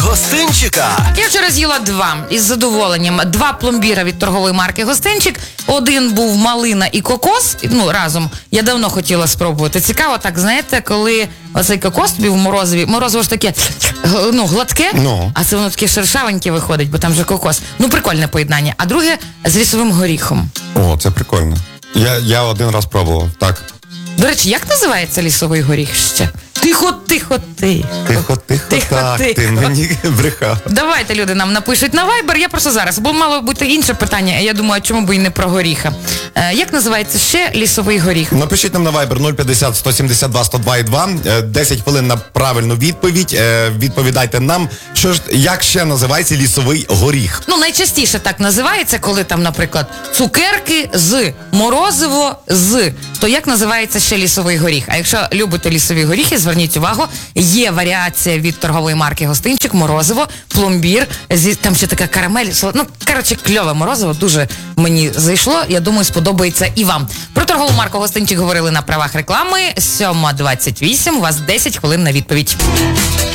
Гостинчика. Я вчора з'їла із задоволенням. 2 пломбіра від торгової марки Гостинчик. Один був малина і кокос, разом. Я давно хотіла спробувати. Цікаво так, знаєте, коли оцей кокос тобі в морозиві, морозиво ж таке, гладке, а це воно таке шершавеньке виходить, бо там же кокос. Прикольне поєднання. А друге з лісовим горіхом. О, це прикольно. Я один раз пробував, так. До речі, як називається лісовий горіх ще? Тихо. Ти мені брехав. Давайте люди нам напишуть на Viber. Я просто зараз, бо мало бути інше питання. Я думаю, чому б і не про горіха. Як називається ще лісовий горіх? Напишіть нам на Viber 050 172 102 2. 10 хвилин на правильну відповідь. Відповідайте нам, як ще називається лісовий горіх. Найчастіше так називається, коли там, наприклад, цукерки з, морозиво з. То як називається ще лісовий горіх? А якщо любите лісові горіхи, зверніть увагу, є варіація від торгової марки Гостинчик, морозиво, пломбір, там ще така карамель, кльове морозиво, дуже мені зайшло, я думаю, сподобається і вам. Про торгову марку Гостинчик говорили на правах реклами, 7:28, у вас 10 хвилин на відповідь.